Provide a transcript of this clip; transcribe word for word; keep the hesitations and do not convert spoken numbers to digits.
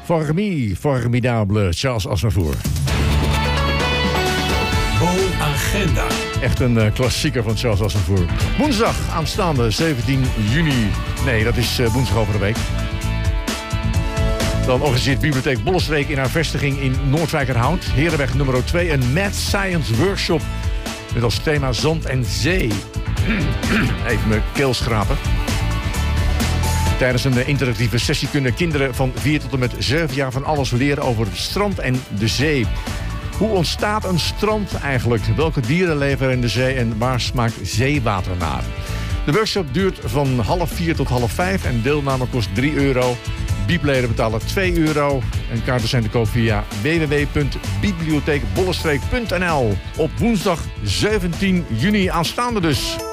Formi, formidable, Charles Aznavour. Bo-agenda. Echt een uh, klassieker van Charles Aznavour. Woensdag aanstaande zeventien juni. Nee, dat is uh, woensdag over de week. Dan organiseert Bibliotheek Bollenstreek in haar vestiging in Noordwijkerhout, Herenweg nummer twee, een Mad Science Workshop met als thema zand en zee. Even mijn keel schrapen. Tijdens een interactieve sessie kunnen kinderen van vier tot en met zeven jaar van alles leren over het strand en de zee. Hoe ontstaat een strand eigenlijk? Welke dieren leven er in de zee en waar smaakt zeewater naar? De workshop duurt van half vier tot half vijf en deelname kost drie euro. Biebleden betalen twee euro. En kaarten zijn te koop via w w w punt bibliotheek bollenstreek punt n l. Op woensdag zeventien juni aanstaande dus.